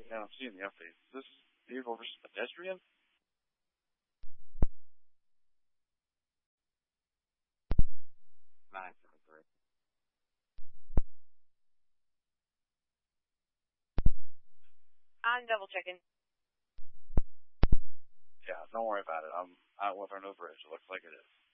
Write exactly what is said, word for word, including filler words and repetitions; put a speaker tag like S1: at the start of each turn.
S1: Yeah, I'm seeing the update. Is this vehicle versus pedestrian? nine seven three.
S2: I'm double checking.
S1: Yeah, don't worry about it. I'm out with our new bridge. It looks like it is.